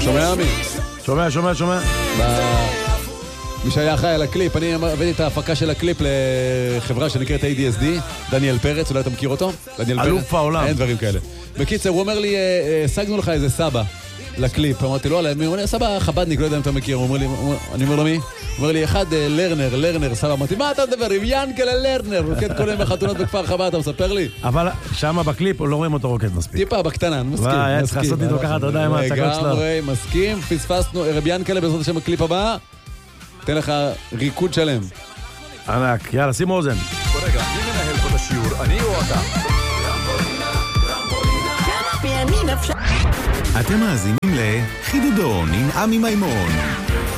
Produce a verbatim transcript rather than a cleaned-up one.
שומע עמי? שומע, שומע, שומע. מי שהיה אחראי על הקליפ, אני הבאתי את ההפקה של הקליפ לחברה שנקראת איי די אס די, דניאל פרץ, אולי אתה מכיר אותו? אלוף העולם. אין דברים כאלה. בקיצר, הוא אומר לי, השגנו לך איזה סבא לקליפ. אמרתי לו, הוא אומר, סבא חבדניק, לא יודע אם אתה מכיר. אני אומר לו מי? הוא אומר לי, אחד לרנר, לרנר, סבא. אמרתי, מה אתה מדבר? עם ינקלה לרנר, רוקד כל יום בחתונות בכפר חב"ד, אתה מספר לי? אבל שמה בקליפ לא רואים אותו רוקד מספיק. טיפה בקטנה, אני מסכים. היה צריך לעשות איתו ככה, אתה יודע מה ההצגות שלו. לגמרי, מסכים, פספסנו, רבי ינקלה בעזרת השם הקליפ הבא. תן לך ריקוד שלם. ענק, יאללה, שימו אוזן. ברגע, מי מנהל פה את השיעור, אני או אתה? אתם מאזינים לחידודון עם עמי מימון.